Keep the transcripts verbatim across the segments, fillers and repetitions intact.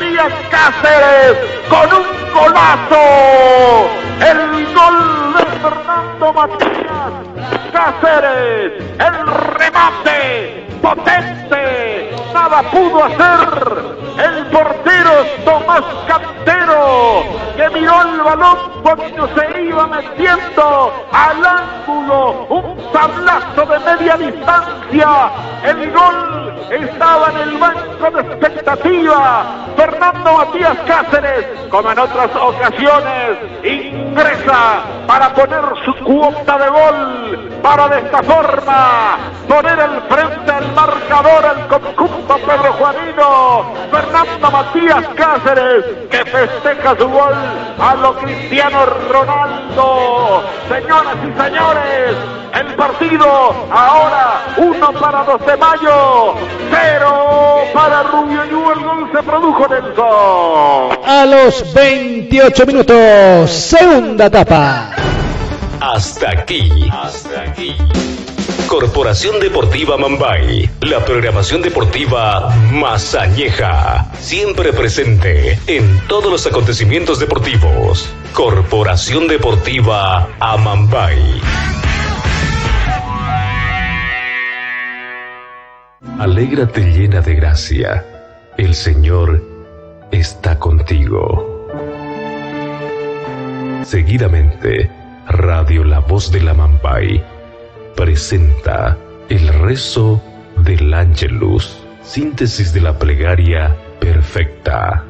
Matías Cáceres con un golazo. El gol de Fernando Matías Cáceres. El remate potente. Nada pudo hacer el portero Tomás Cantero, que miró el balón cuando se iba metiendo al ángulo. Un tablazo de media distancia. El gol estaba en el banco de expectativa. Fernando Matías Cáceres, como en otras ocasiones, ingresa para poner su cuota de gol, para de esta forma poner al frente al marcador al conjunto Pedro Juanino. Fernando Matías Cáceres, que festeja su gol a lo Cristiano Ronaldo. Señoras y señores, el partido ahora uno para dos de mayo, cero para Rubio Ñu. El gol se produjo, Nelson. A los veintiocho minutos, segunda etapa. Hasta aquí, hasta aquí. Corporación Deportiva Mambay, la programación deportiva más añeja, siempre presente en todos los acontecimientos deportivos. Corporación Deportiva Amambay. Alégrate llena de gracia, el Señor está contigo. Seguidamente, Radio La Voz de la Mambay presenta el rezo del Ángelus, síntesis de la plegaria perfecta.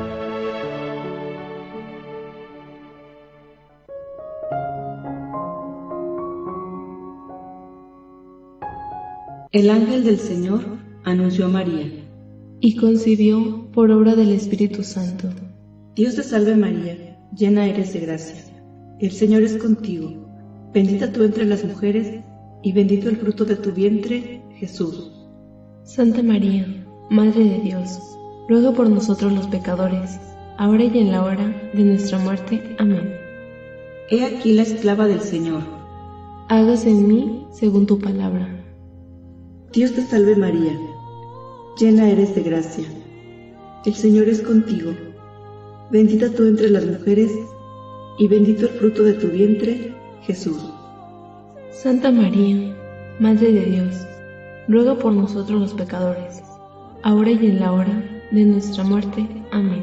El ángel del Señor anunció a María, y concibió por obra del Espíritu Santo. Dios te salve María, llena eres de gracia. El Señor es contigo, bendita tú entre las mujeres, y bendito el fruto de tu vientre, Jesús. Santa María, Madre de Dios, ruega por nosotros los pecadores, ahora y en la hora de nuestra muerte. Amén. He aquí la esclava del Señor. Hágase en mí según tu palabra. Dios te salve María, llena eres de gracia. El Señor es contigo, bendita tú entre las mujeres, y bendito el fruto de tu vientre, Jesús. Santa María, Madre de Dios, ruega por nosotros los pecadores, ahora y en la hora de nuestra muerte. Amén.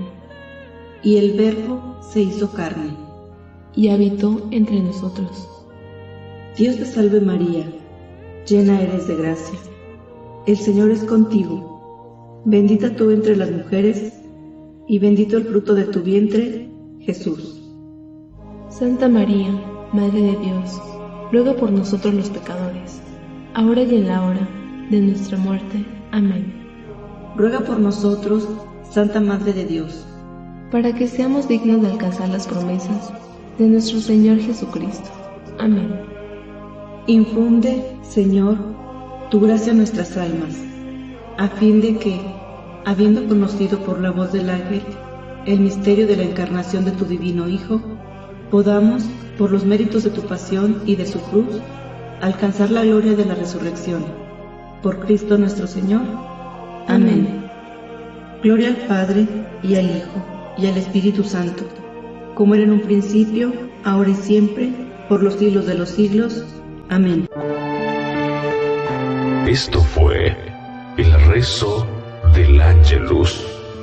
Y el Verbo se hizo carne, y habitó entre nosotros. Dios te salve María, llena eres de gracia. El Señor es contigo, bendita tú entre las mujeres, y bendito el fruto de tu vientre, Jesús. Santa María, Madre de Dios, ruega por nosotros los pecadores, ahora y en la hora de nuestra muerte. Amén. Ruega por nosotros, Santa Madre de Dios, para que seamos dignos de alcanzar las promesas de nuestro Señor Jesucristo. Amén. Infunde, Señor, tu gracia en nuestras almas, a fin de que, habiendo conocido por la voz del ángel el misterio de la encarnación de tu divino Hijo, podamos, por los méritos de tu pasión y de su cruz, alcanzar la gloria de la resurrección. Por Cristo nuestro Señor. Amén. Amén. Gloria al Padre, y al Hijo, y al Espíritu Santo, como era en un principio, ahora y siempre, por los siglos de los siglos. Amén. Esto fue el rezo del Ángelus.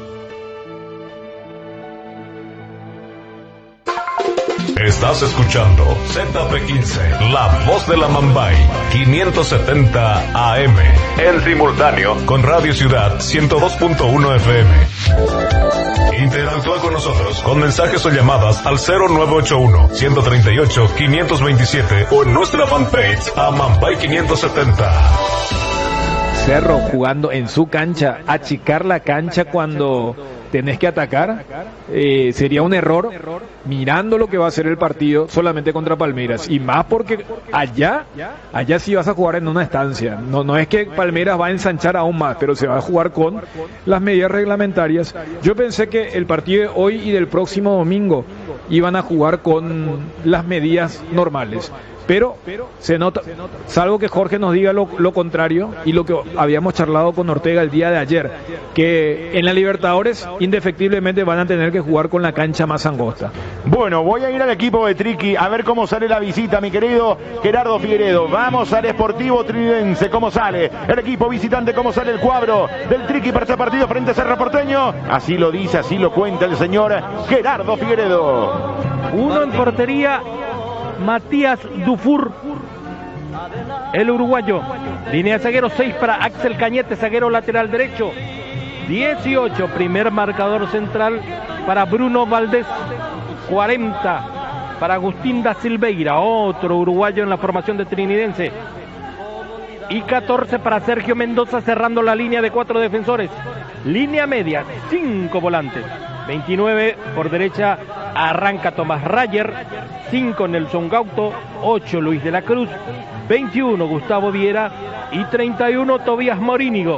Estás escuchando Z P quince, La Voz de la Mambay, quinientos setenta A M, en simultáneo con Radio Ciudad ciento dos punto uno F M. Interactúa con nosotros con mensajes o llamadas al cero nueve ocho uno, uno tres ocho, cinco dos siete o en nuestra fanpage a Mambay quinientos setenta. Cerro jugando en su cancha, achicar la cancha cuando tenés que atacar, eh, sería un error mirando lo que va a ser el partido solamente contra Palmeiras, y más porque allá, allá sí vas a jugar en una estancia, no, no es que Palmeiras va a ensanchar aún más, pero se va a jugar con las medidas reglamentarias. Yo pensé que el partido de hoy y del próximo domingo iban a jugar con las medidas normales, pero se nota, salvo que Jorge nos diga lo, lo contrario y lo que habíamos charlado con Ortega el día de ayer, que en la Libertadores indefectiblemente van a tener que jugar con la cancha más angosta. Bueno, voy a ir al equipo de Triqui a ver cómo sale la visita, mi querido Gerardo Figueredo. Vamos al Sportivo Trinidense, cómo sale el equipo visitante, cómo sale el cuadro del Triqui para este partido frente a Cerro Porteño. Así lo dice, así lo cuenta el señor Gerardo Figueredo. Uno en portería, Matías Dufour, el uruguayo. Línea de zaguero, seis para Axel Cañete, zaguero lateral derecho. dieciocho, primer marcador central para Bruno Valdés. cuarenta para Agustín da Silveira, otro uruguayo en la formación de Trinidense. Y catorce para Sergio Mendoza, cerrando la línea de cuatro defensores. Línea media, cinco volantes. veintinueve por derecha arranca Tomás Rayer, cinco Nelson Gauto, ocho Luis de la Cruz, veintiuno Gustavo Viera y treinta y uno Tobías Morínigo.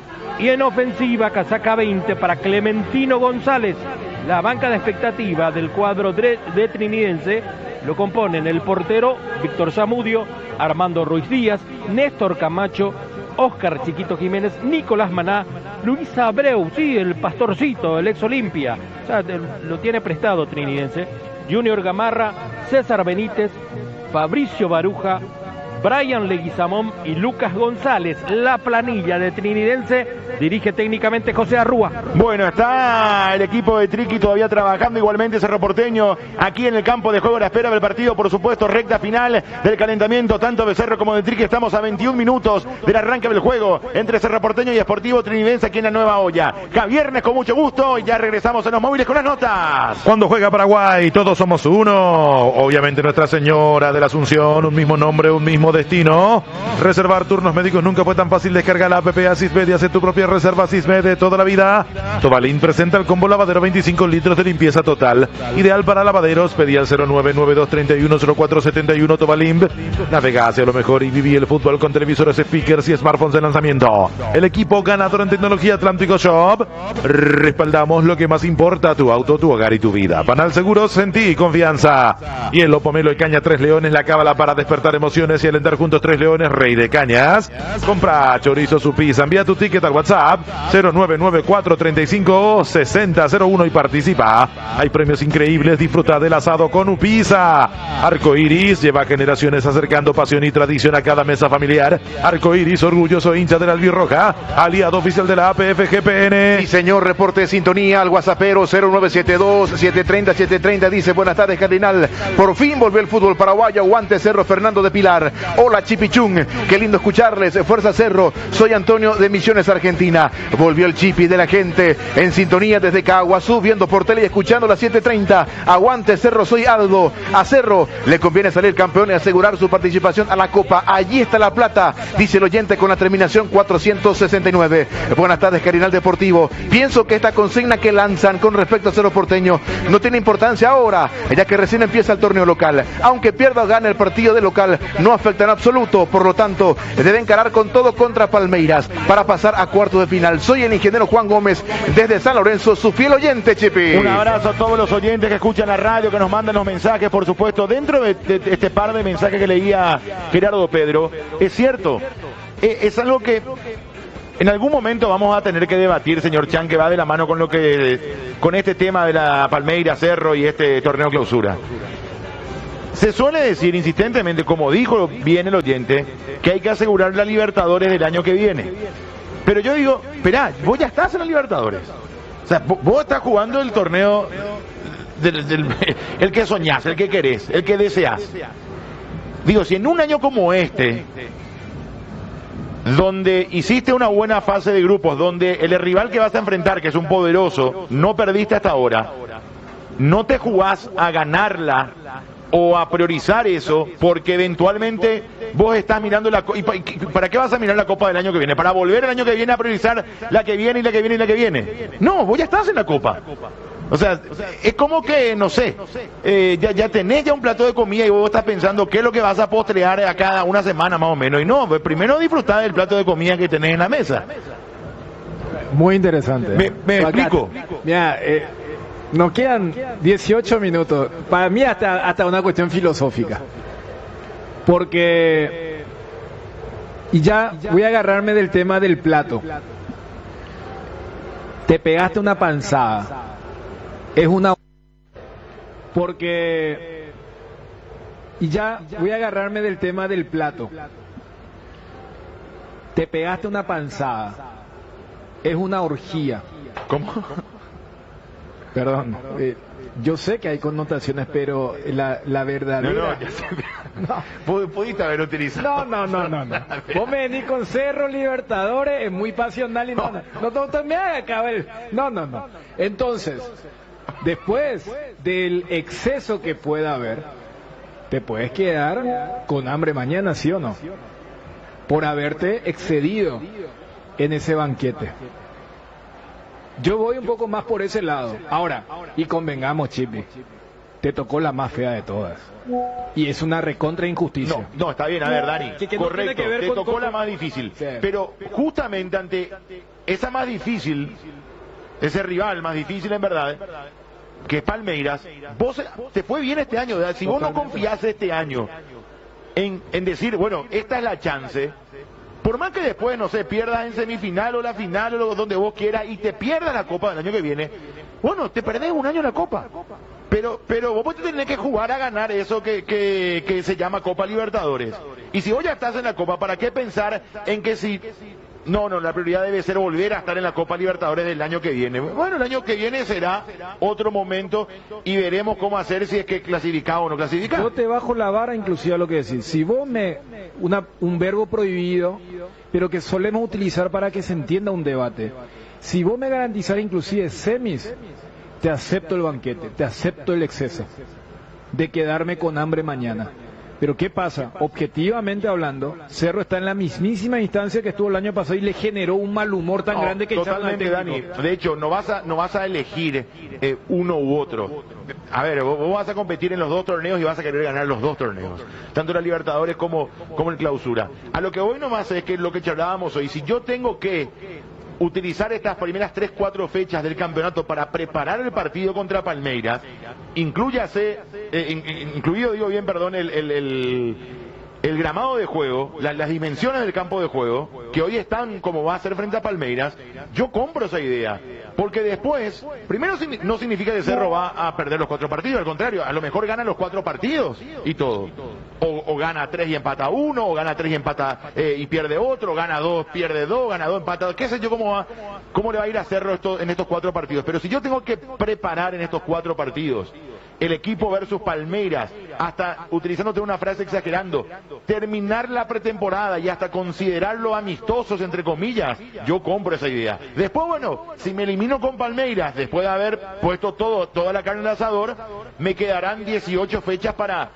Y en ofensiva, casaca veinte para Clementino González. La banca de expectativa del cuadro de, de Trinidense lo componen el portero Víctor Zamudio, Armando Ruiz Díaz, Néstor Camacho, Óscar Chiquito Jiménez, Nicolás Maná, Luis Abreu, sí, el pastorcito, el ex Olimpia, o sea, lo tiene prestado Trinidense, Junior Gamarra, César Benítez, Fabricio Baruja, Brian Leguizamón y Lucas González. La planilla de Trinidense dirige técnicamente José Arrúa. Bueno, está el equipo de Triqui todavía trabajando, igualmente Cerro Porteño aquí en el campo de juego a la espera del partido, por supuesto, recta final del calentamiento tanto de Cerro como de Triqui. Estamos a veintiún minutos del arranque del juego entre Cerro Porteño y Sportivo Trinidense aquí en la Nueva Olla. Javiernes, con mucho gusto, y ya regresamos a los móviles con las notas. Cuando juega Paraguay, todos somos uno. Obviamente Nuestra Señora de la Asunción, un mismo nombre, un mismo destino. Reservar turnos médicos nunca fue tan fácil. Descarga la app Asismed y hace tu propia reserva Asismed de toda la vida. Tobalín presenta el combo lavadero veinticinco litros de limpieza total, ideal para lavaderos. Pedí al cero nueve nueve dos tres uno cero cuatro siete uno. Tobalín. Navega hacia lo mejor y viví el fútbol con televisores, speakers y smartphones de lanzamiento. El equipo ganador en tecnología Atlántico Shop. Respaldamos lo que más importa: tu auto, tu hogar y tu vida. Panal Seguros, en ti confianza. Y el Pomelo y Caña Tres Leones, la cábala para despertar emociones y alentar juntos. Tres Leones, Rey de Cañas. Compra chorizo su pizza, envía tu ticket al WhatsApp cero nueve nueve cuatro tres cinco seis cero cero uno y participa. Hay premios increíbles, disfruta del asado con Upisa. Arco Iris lleva generaciones acercando pasión y tradición a cada mesa familiar. Arco Iris, orgulloso hincha de la albirroja, aliado oficial de la A P F G P N. Y señor, reporte de sintonía al WhatsAppero cero nueve siete dos siete tres cero siete tres cero. Dice: buenas tardes, Cardinal. Por fin volvió el fútbol paraguayo. Aguante Cerro. Fernando de Pilar. Hola, Chipichún. Qué lindo escucharles. Fuerza Cerro. Soy Antonio de Misiones, Argentina. Volvió el Chipi de la gente en sintonía desde Caguazú, viendo por tele y escuchando las siete treinta. Aguante Cerro. Soy Aldo. A Cerro le conviene salir campeón y asegurar su participación a la Copa. Allí está la plata, dice el oyente con la terminación cuatrocientos sesenta y nueve. Buenas tardes, Carinal Deportivo. Pienso que esta consigna que lanzan con respecto a Cerro Porteño no tiene importancia ahora, ya que recién empieza el torneo local. Aunque pierda o gane el partido de local, no afecta en absoluto. Por lo tanto, debe encarar con todo contra Palmeiras para pasar a cuartos de final. Soy el ingeniero Juan Gómez desde San Lorenzo, su fiel oyente, Chipi. Un abrazo a todos los oyentes que escuchan la radio, que nos mandan los mensajes, por supuesto, dentro de, de, de este par de mensajes que leía Gerardo Pedro. Es cierto, es, es algo que en algún momento vamos a tener que debatir, señor Chan, que va de la mano con lo que con este tema de la Palmeiras, Cerro y este torneo clausura. Se suele decir insistentemente, como dijo bien el oyente, que hay que asegurar la Libertadores del año que viene. Pero yo digo, esperá, vos ya estás en la Libertadores. O sea, vos, vos estás jugando el torneo del, del, el que soñás, el que querés, el que deseás. Digo, si en un año como este, donde hiciste una buena fase de grupos, donde el rival que vas a enfrentar, que es un poderoso, no perdiste hasta ahora, no te jugás a ganarla o a priorizar eso, porque eventualmente vos estás mirando la... ¿Y para qué vas a mirar la Copa del año que viene? ¿Para volver el año que viene a priorizar la que viene y la que viene y la que viene? No, vos ya estás en la Copa. O sea, es como que, no sé, eh, ya, ya tenés ya un plato de comida y vos estás pensando qué es lo que vas a postrear a cada una semana más o menos. Y no, pues primero disfrutar del plato de comida que tenés en la mesa. Muy interesante. ¿Me, me explico? Mira, eh, nos quedan dieciocho minutos. Para mí hasta, hasta una cuestión filosófica. Porque, y ya voy a agarrarme del tema del plato. Te pegaste una panzada. Es una... Porque, y ya voy a agarrarme del tema del plato. Te pegaste una panzada. Es una orgía. ¿Cómo? Perdón. Eh, yo sé que hay connotaciones, pero la, la verdadera... No, no, ya sé. No. Pudiste haber utilizado. No, no, no, no, no. Vos me venís con Cerro Libertadores, es muy pasional y no, no, no, no, no me haga caber. No, no, no. Entonces, después del exceso que pueda haber, te puedes quedar con hambre mañana, ¿sí o no? Por haberte excedido en ese banquete. Yo voy un poco más por ese lado. Ahora, y convengamos, Chipi, te tocó la más fea de todas. Y es una recontra injusticia. No, no, está bien, a ver, Dani. Que, que no correcto, tiene que ver te con, tocó con, la más difícil. Sí. Pero justamente ante esa más difícil, ese rival más difícil en verdad, que es Palmeiras, vos te fue bien este año. ¿Verdad? Si vos no confías este año en, en decir, bueno, esta es la chance... Por más que después, no sé, pierdas en semifinal o la final o donde vos quieras y te pierdas la Copa del año que viene, bueno, te perdés un año la Copa. Pero pero vos tenés que jugar a ganar eso que, que, que se llama Copa Libertadores. Y si vos ya estás en la Copa, ¿para qué pensar en que si... No, no, la prioridad debe ser volver a estar en la Copa Libertadores del año que viene. Bueno, el año que viene será otro momento y veremos cómo hacer si es que clasificado o no clasificado. Yo te bajo la vara inclusive a lo que decís. Si vos me... Una, un verbo prohibido, pero que solemos utilizar para que se entienda un debate. Si vos me garantizás inclusive semis, te acepto el banquete, te acepto el exceso de quedarme con hambre mañana. Pero ¿qué pasa? Objetivamente hablando, Cerro está en la mismísima instancia que estuvo el año pasado y le generó un mal humor tan no, grande que totalmente, Dani. De hecho, no vas a no vas a elegir eh, uno u otro. A ver, vos, vos vas a competir en los dos torneos y vas a querer ganar los dos torneos, tanto la Libertadores como como el Clausura. A lo que voy nomás es que lo que charlábamos hoy, si yo tengo que utilizar estas primeras tres, cuatro fechas del campeonato para preparar el partido contra Palmeiras, incluyase, eh, in, incluido, digo bien, perdón, el, el, el, el gramado de juego, la, las dimensiones del campo de juego, que hoy están como va a ser frente a Palmeiras, yo compro esa idea. Porque después, primero no significa que Cerro va a perder los cuatro partidos, al contrario, a lo mejor gana los cuatro partidos y todo. O, o gana tres y empata uno, o gana tres y empata eh, y pierde otro, o gana dos, pierde dos, gana dos, empata dos. Qué sé yo cómo va, cómo le va a ir a Cerro esto, en estos cuatro partidos. Pero si yo tengo que preparar en estos cuatro partidos el equipo versus Palmeiras, hasta, utilizándote una frase exagerando, terminar la pretemporada y hasta considerarlo amistosos, entre comillas, yo compro esa idea. Después, bueno, si me elimino con Palmeiras, después de haber puesto todo, toda la carne en el asador, me quedarán dieciocho fechas para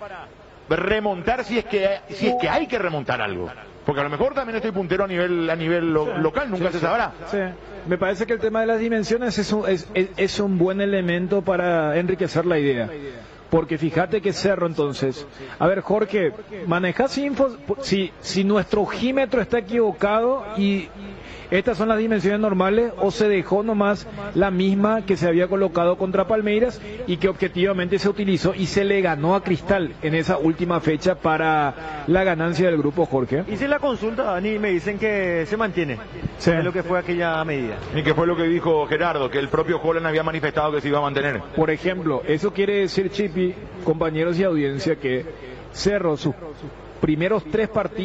remontar si es que, si es que hay que remontar algo. Porque a lo mejor también estoy puntero a nivel a nivel lo, sí, local, nunca sí, se sí, sabrá. Sí. Me parece que el tema de las dimensiones es un, es, es, es un buen elemento para enriquecer la idea. Porque fíjate que Cerro entonces... A ver, Jorge, manejas info si, si nuestro ojímetro está equivocado y estas son las dimensiones normales o se dejó nomás la misma que se había colocado contra Palmeiras y que objetivamente se utilizó y se le ganó a Cristal en esa última fecha para la ganancia del grupo, Jorge. Hice la consulta, Dani, y me dicen que se mantiene. Sí. Es lo que fue aquella medida. Y que fue lo que dijo Gerardo, que el propio Holland había manifestado que se iba a mantener. Por ejemplo, eso quiere decir, Chipi, compañeros y audiencia, que Cerro, sus primeros tres partidos